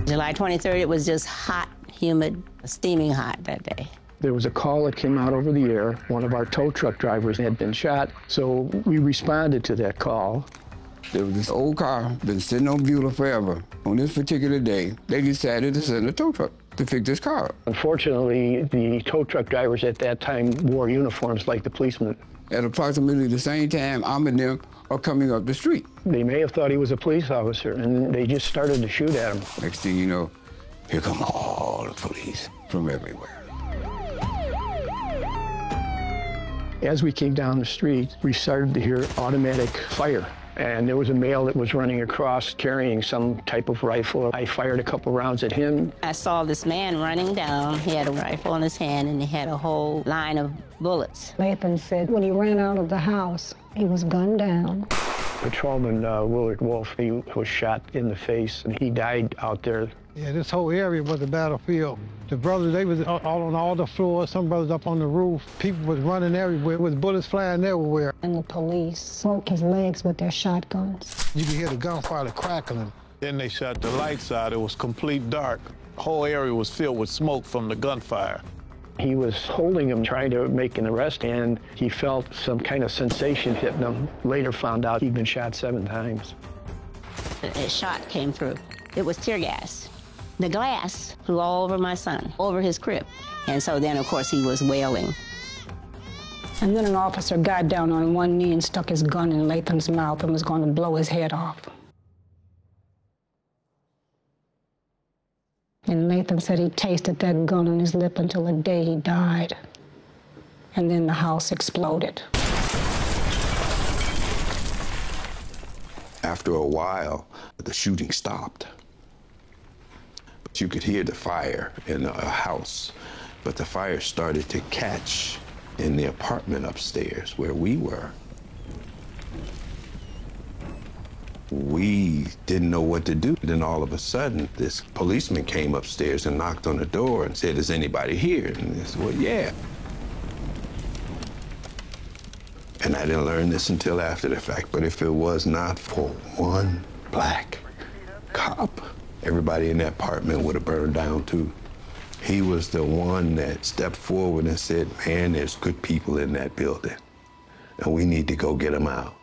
July 23rd, it was just hot, humid, steaming hot that day. There was a call that came out over the air. One of our tow truck drivers had been shot, so we responded to that call. There was this old car, been sitting on Beulah forever. On this particular day, they decided to send a tow truck to fix this car up. Unfortunately, the tow truck drivers at that time wore uniforms like the policemen. At approximately the same time, I'm and them are coming up the street. They may have thought he was a police officer, and they just started to shoot at him. Next thing you know, here come all the police from everywhere. As we came down the street, we started to hear automatic fire. And there was a male that was running across carrying some type of rifle. I fired a couple rounds at him. I saw this man running down. He had a rifle in his hand and he had a whole line of bullets. Lathan said when he ran out of the house, he was gunned down. Patrolman Willard Wolf, he was shot in the face and he died out there. Yeah, this whole area was a battlefield. The brothers, they was all on all the floors, some brothers up on the roof. People was running everywhere with bullets flying everywhere. And the police broke his legs with their shotguns. You could hear the gunfire crackling. Then they shut the lights out. It was complete dark. The whole area was filled with smoke from the gunfire. He was holding him, trying to make an arrest, and he felt some kind of sensation hitting him. Later found out he'd been shot 7 times. A shot came through. It was tear gas. The glass flew all over my son, over his crib. And so then, of course, he was wailing. And then an officer got down on one knee and stuck his gun in Lathan's mouth and was going to blow his head off. And Lathan said he tasted that gun on his lip until the day he died. And then the house exploded. After a while, the shooting stopped. But you could hear the fire in a house, but the fire started to catch in the apartment upstairs where we were. We didn't know what to do. Then all of a sudden, this policeman came upstairs and knocked on the door and said, "Is anybody here?" And they said, "Well, yeah." And I didn't learn this until after the fact, but if it was not for one black cop, everybody in that apartment would have burned down too. He was the one that stepped forward and said, "Man, there's good people in that building, and we need to go get them out."